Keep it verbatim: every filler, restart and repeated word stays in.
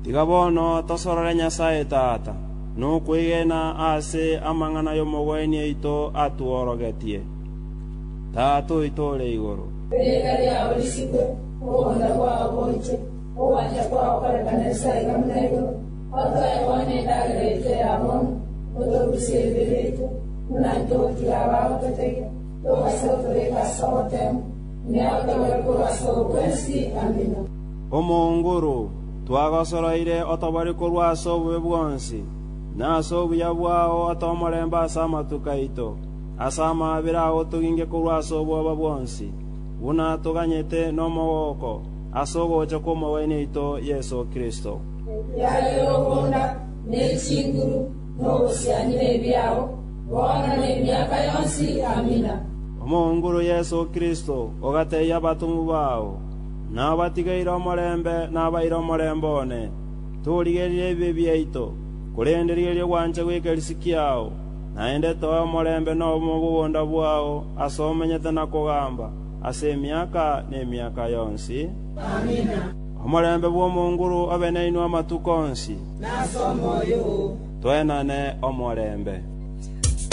tigabono tosorore Nyasaye tata nukwigena ase amang'ana y'omogweni aito atuorogetie tatu itore igoro Pekari abolisiku uonda kwa boiche uwanja kwa okarekanesa ikamnego otae wane dagrete amon otobusebeletu unantoti ababoteke towasotoreka sotem neotowerkura sokwensi amina omonguru twagosoroire otobari korwa ase obube bwonsi na ase obuya bwao otomorembe ase amatuka ito ase amabere ago toginge korwa ase obwoba bwonsi buna toganyete n'omogoko ase ogocha kw'omogweni aito Yesu Kristo yayogunda n'ekinguru n'obusiani n'ebyabo bona n'emyaka yonsi amina omonguru Yesu Kristo ogateia abatumu bao n'abatigaire omorembe n'abaire omorembe one turigerire ebibe biaito kurenderia gwanje gwekerisi kiao naende toa omorembe n'obumo bwonda bwao ase omenyete na kugamba ase emyaka n'emyaka yonsi amina omorembe bw'omonguru obe nainwe amatuko onsi nasomoyo twenane omorembe.